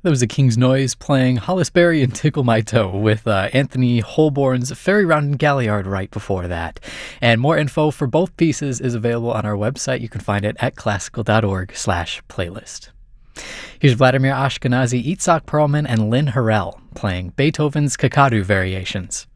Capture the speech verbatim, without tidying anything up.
That was the King's Noise playing Hollis Berry and Tickle My Toe with uh, Anthony Holborn's Fairy Round and Galliard right before that. And more info for both pieces is available on our website. You can find it at classical.org slash playlist. Here's Vladimir Ashkenazy, Itzhak Perlman, and Lynn Harrell playing Beethoven's Kakadu Variations.